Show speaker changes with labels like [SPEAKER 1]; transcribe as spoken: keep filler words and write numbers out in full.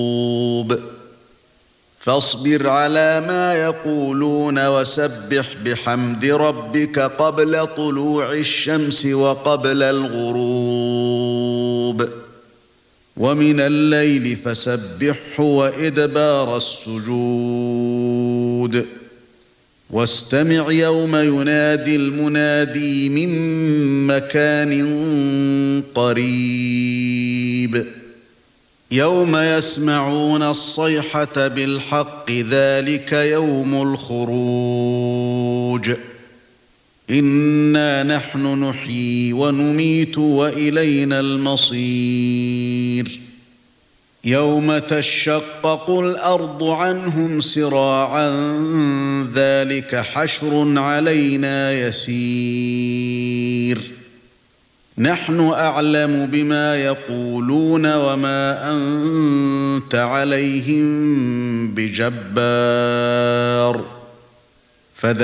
[SPEAKER 1] فاصبر على ما يقولون وسبح بحمد ربك قبل طلوع الشمس وقبل الغروب ومن الليل فسبحه وإدبار السجود واستمع يوم ينادي المنادي من مكان قريب يوم يسمعون الصيحة بالحق ذلك يوم الخروج إنا نحن نحيي ونميت وإلينا المصير يوم تشقق الأرض عنهم سراعا ذلك حشر علينا يسير نحن أعلم بما يقولون وما أنت عليهم بجبار